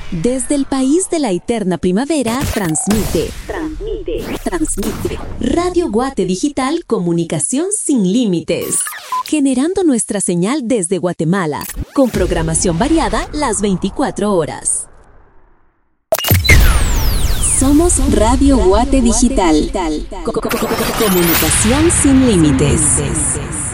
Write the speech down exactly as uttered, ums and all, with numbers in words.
Desde el país de la eterna primavera, transmite, transmite, transmite. Radio Guate Digital, comunicación sin límites. Generando nuestra señal desde Guatemala, con programación variada las veinticuatro horas. Somos Radio Guate Digital. Comunicación sin límites.